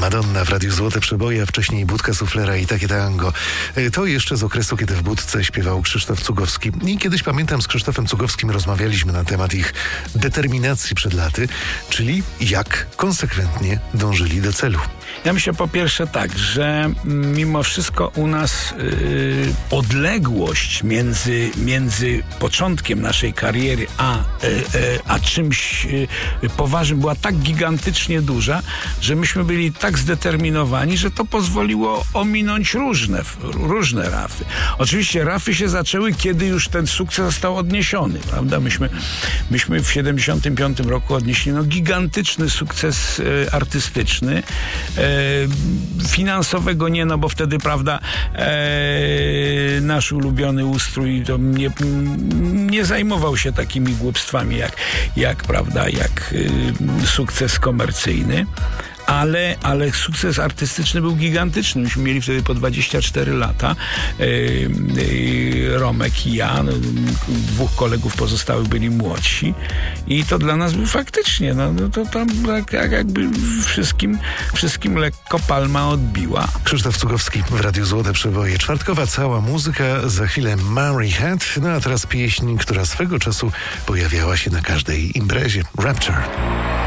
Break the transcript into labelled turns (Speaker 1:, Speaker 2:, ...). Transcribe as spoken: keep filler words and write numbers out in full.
Speaker 1: Madonna w Radiu Złote Przeboje, a wcześniej Budka Suflera i Takie Tango. To jeszcze z okresu, kiedy w Budce śpiewał Krzysztof Cugowski. I kiedyś, pamiętam, z Krzysztofem Cugowskim rozmawialiśmy na temat ich determinacji przed laty, czyli jak konsekwentnie dążyli do celu.
Speaker 2: Ja myślę po pierwsze tak, że mimo wszystko u nas yy, odległość między, między początkiem naszej kariery a, yy, yy, a czymś yy, poważnym była tak gigantycznie duża, że myśmy byli tak zdeterminowani, że to pozwoliło ominąć różne, różne rafy. Oczywiście rafy się zaczęły, kiedy już ten sukces został odniesiony, prawda? Myśmy, myśmy w siedemdziesiątym piątym roku odnieśli no, gigantyczny sukces yy, artystyczny. E, finansowego nie, no bo wtedy, prawda, e, nasz ulubiony ustrój to nie, nie zajmował się takimi głupstwami jak, jak prawda, jak y, sukces komercyjny. Ale, ale sukces artystyczny był gigantyczny. Myśmy mieli wtedy po dwadzieścia cztery lata. Yy, yy, Romek i ja, no, dwóch kolegów pozostałych byli młodsi. I to dla nas był faktycznie, no, no to tam tak, jakby wszystkim, wszystkim lekko palma odbiła.
Speaker 1: Krzysztof Cugowski w Radiu Złote Przeboje. Czwartkowa cała muzyka, za chwilę Mary Had, no a teraz pieśń, która swego czasu pojawiała się na każdej imprezie. Rapture.